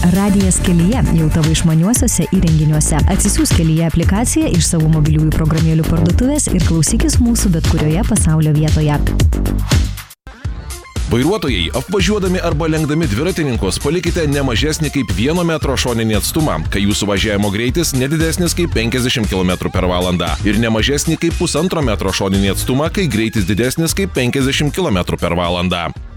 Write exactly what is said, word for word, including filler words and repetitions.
Radijas kelyje jau tavo išmaniuosiuose įrenginiuose. Atsisiųsk Kelyje aplikaciją iš savo mobiliųjų programėlių parduotuvės ir klausykis mūsų bet kurioje pasaulio vietoje. Vairuotojai, apvažiuodami arba lenkdami dviratininkus, palikite ne mažesnį kaip vieno metro šoninį atstumą, kai jūsų važiavimo greitis nedidesnis kaip penkiasdešimt kilometrų per valandą ir ne mažesnį kaip pusantro metro šoninį atstumą, kai greitis didesnis kaip penkiasdešimt kilometrų per valandą.